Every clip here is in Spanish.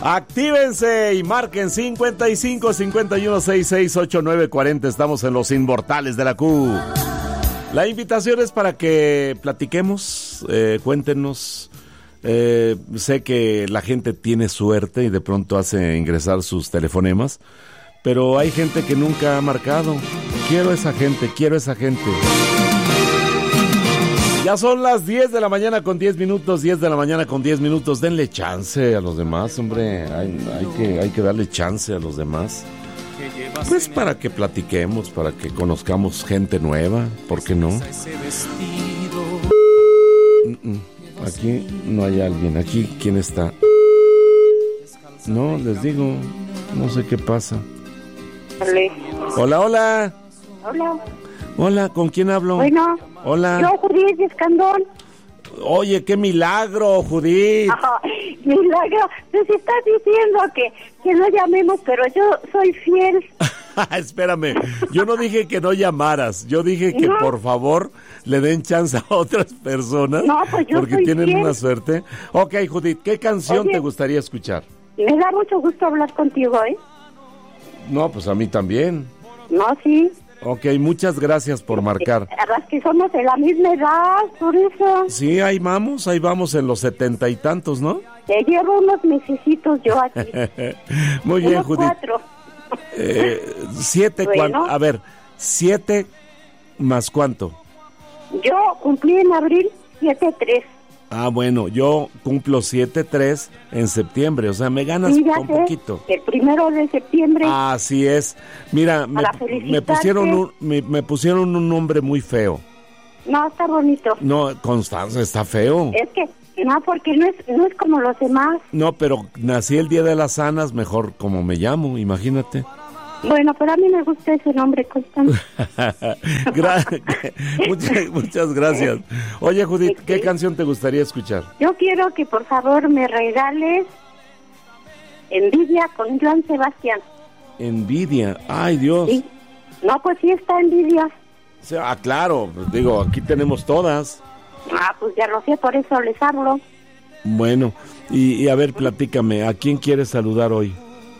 Actívense y marquen 55 51 66 89 40. Estamos en Los Inmortales de la Q. La invitación es para que platiquemos, cuéntenos. Sé que la gente tiene suerte y de pronto hace ingresar sus telefonemas, pero hay gente que nunca ha marcado. Quiero esa gente. Ya son las 10 de la mañana con 10 minutos, 10 de la mañana con 10 minutos. Denle chance a los demás, hombre. Hay que darle chance a los demás. Pues para que platiquemos, para que conozcamos gente nueva. ¿Por qué no? Aquí no hay alguien. Aquí, ¿quién está? No, les digo, no sé qué pasa. Hola. Hola, ¿con quién hablo? Bueno, hola. Yo, Judith de Escandón. Oye, qué milagro, Judith. Milagro, pues estás diciendo que no llamemos, pero yo soy fiel. Espérame, yo no dije que no llamaras, yo dije que por favor le den chance a otras personas, pues porque tienen fiel. una suerte. Ok, Judith, ¿qué canción te gustaría escuchar? Me da mucho gusto hablar contigo, ¿eh? No, pues a mí también. No, sí. Ok, muchas gracias por marcar. Las que somos de la misma edad, por eso. Sí, ahí vamos en los 70 y tantos, ¿no? Te llevo unos mesecitos yo aquí. Muy bien, unos Judith. 4. 7, Bueno. A ver, 7 más ¿cuánto? Yo cumplí en abril 7-3. Ah, bueno, yo cumplo 7-3 en septiembre, o sea, me ganas Sí, ya un sé, poquito. el 1 de septiembre. Así es. Mira, me pusieron un nombre muy feo. No, está bonito. No, Constanza, está feo. Es que, no, porque no es como los demás. No, pero nací el día de las Anas, mejor como me llamo, imagínate. Bueno, pero a mí me gusta ese nombre, Constanza. Muchas gracias. Oye, Judith, ¿qué canción te gustaría escuchar? Yo quiero que por favor me regales Envidia con Joan Sebastián. Envidia, ay Dios. Sí. No, pues sí está Envidia. Claro, pues digo, aquí tenemos todas. Pues ya lo sé, por eso les hablo. Bueno, y a ver, platícame, ¿a quién quieres saludar hoy?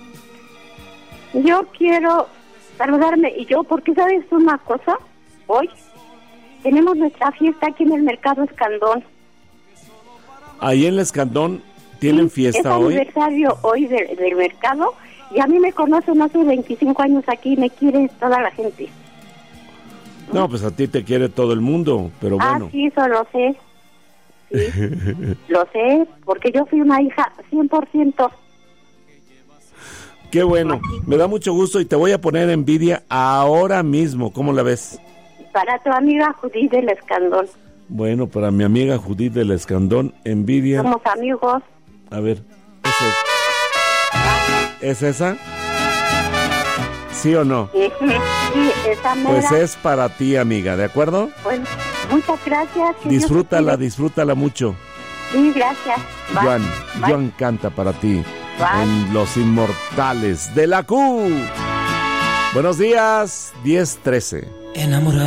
Yo quiero saludarme, porque ¿sabes una cosa? Hoy tenemos nuestra fiesta aquí en el Mercado Escandón. Ahí en el Escandón tienen fiesta hoy. Es aniversario hoy del mercado, y a mí me conocen hace 25 años aquí, me quiere toda la gente. No, pues a ti te quiere todo el mundo, pero bueno. Sí, eso lo sé. Sí, lo sé, porque yo fui una hija 100%. Qué bueno, me da mucho gusto y te voy a poner Envidia ahora mismo, ¿cómo la ves? Para tu amiga Judith del Escandón. Bueno, para mi amiga Judith del Escandón, Envidia. Somos amigos. A ver, ¿es esa? ¿Sí o no? Sí, esa mera. Pues es para ti, amiga, ¿de acuerdo? Bueno, muchas gracias. Disfrútala mucho. Sí, gracias. Bye. Joan canta para ti. Bye. En Los Inmortales de la Q. Buenos días, 10:13. Enamorado.